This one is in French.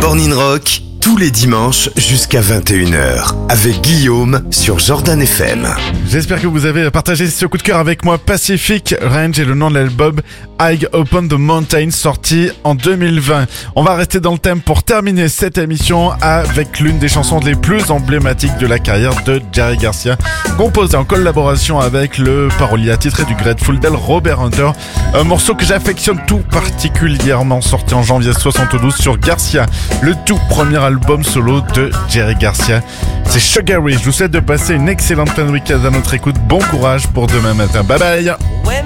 Morning Rock, tous les dimanches jusqu'à 21h, avec Guillaume sur Jordan FM. J'espère que vous avez partagé ce coup de cœur avec moi. Pacific Range est le nom de l'album High Upon the Mountain, sorti en 2020. On va rester dans le thème pour terminer cette émission avec l'une des chansons les plus emblématiques de la carrière de Jerry Garcia, composée en collaboration avec le parolier attitré du Grateful Dead, Robert Hunter. Un morceau que j'affectionne tout particulièrement, sorti en janvier 72 sur Garcia, le tout premier album solo de Jerry Garcia. C'est Sugar Ray. Je vous souhaite de passer une excellente fin de week-end à notre écoute. Bon courage pour demain matin. Bye bye.